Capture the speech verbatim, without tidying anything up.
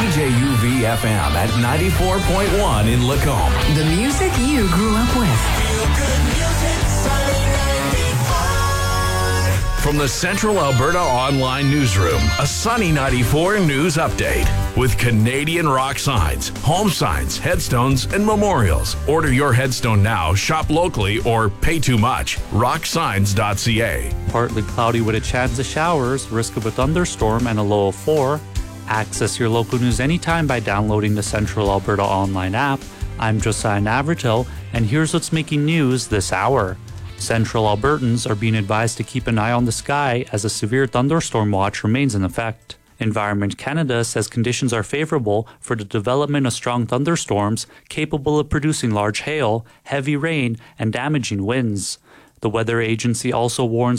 J U V F M at ninety-four point one in Lacombe. The music you grew up with. From the Central Alberta Online Newsroom, a Sunny ninety-four news update with Canadian rock signs, home signs, headstones, and memorials. Order your headstone now, shop locally, or pay too much. rock signs dot c a. Partly cloudy with a chance of showers, risk of a thunderstorm, and a low of four. Access your local news anytime by downloading the Central Alberta Online app. I'm Josiah Navratil, and here's what's making news this hour. Central Albertans are being advised to keep an eye on the sky as a severe thunderstorm watch remains in effect. Environment Canada says conditions are favorable for the development of strong thunderstorms capable of producing large hail, heavy rain, and damaging winds. The weather agency also warns